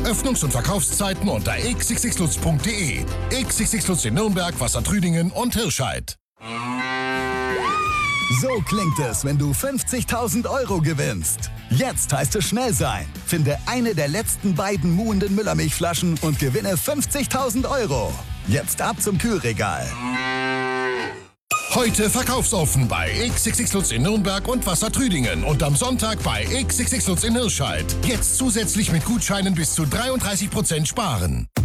Öffnungs- und Verkaufszeiten unter xxxlutz.de. XXX Lutz in Nürnberg, Wassertrüdingen und Hirscheid. So klingt es, wenn du 50.000 Euro gewinnst. Jetzt heißt es schnell sein. Finde eine der letzten beiden muhenden Müllermilchflaschen und gewinne 50.000 Euro. Jetzt ab zum Kühlregal. Heute verkaufsoffen bei XXX Lutz in Nürnberg und Wassertrüdingen und am Sonntag bei XXX Lutz in Hirscheid. Jetzt zusätzlich mit Gutscheinen bis zu 33% sparen.